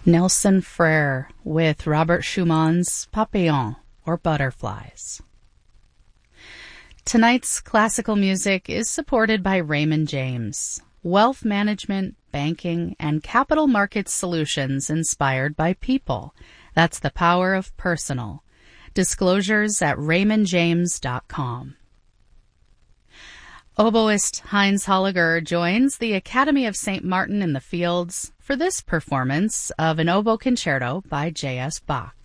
Nelson Frere with Robert Schumann's Papillons, or Butterflies. Tonight's classical music is supported by Raymond James, wealth management, banking, and capital markets solutions inspired by people. That's the power of personal. Disclosures at raymondjames.com. Oboist Heinz Holliger joins the Academy of St. Martin in the Fields for this performance of an oboe concerto by J.S. Bach.